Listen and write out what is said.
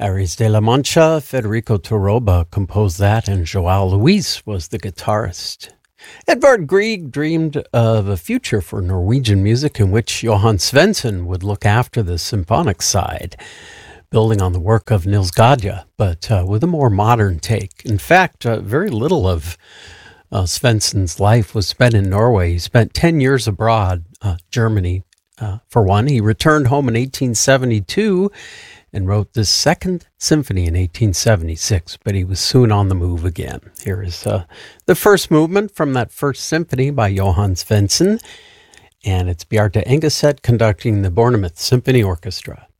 Aries de la Mancha, Federico Toroba composed that, and Joao Luis was the guitarist. Edvard Grieg dreamed of a future for Norwegian music in which Johan Svensson would look after the symphonic side, building on the work of Nils Gade, but with a more modern take. In fact, very little of Svensson's life was spent in Norway. He spent 10 years abroad, Germany, for one. He returned home in 1872 and wrote the Second Symphony in 1876, but he was soon on the move again. Here is the first movement from that first symphony by Johan Svensson, and it's Bjarte Engeset conducting the Bournemouth Symphony Orchestra.